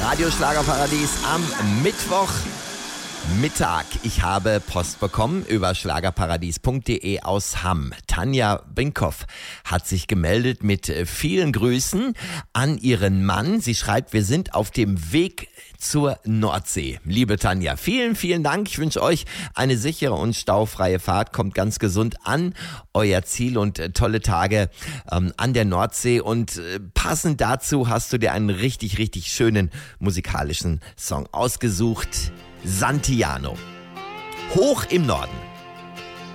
Radio Schlagerparadies am Mittwochmittag. Ich habe Post bekommen über schlagerparadies.de aus Hamm. Tanja Brinkhoff hat sich gemeldet mit vielen Grüßen an ihren Mann. Sie schreibt, wir sind auf dem Weg zur Nordsee. Liebe Tanja, vielen, vielen Dank. Ich wünsche euch eine sichere und staufreie Fahrt. Kommt ganz gesund an euer Ziel und tolle Tage an der Nordsee. Und passend dazu hast du dir einen richtig, richtig schönen musikalischen Song ausgesucht. Santiano. Hoch im Norden.